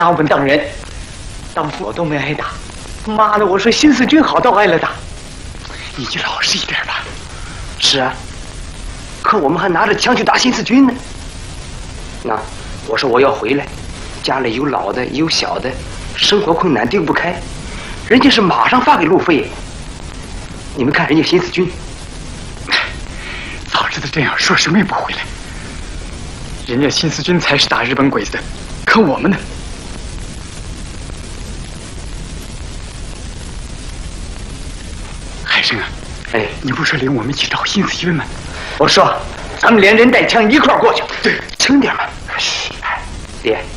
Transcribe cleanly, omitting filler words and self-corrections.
我们当人，当初我都没挨打。妈的，我说新四军好到挨了打。 你就老实一点吧。 是啊，可我们还拿着枪去打新四军呢。那我说我要回来，家里有老的有小的，生活困难丢不开，人家是马上发给路费。你们看人家新四军， 早知道这样，说什么也不回来。人家新四军才是打日本鬼子的，可我们呢？海生啊， 哎， 你不说领我们一起找新四军吗？ 我说，咱们连人带枪一块儿过去。 对， 轻点嘛。嘘，爹。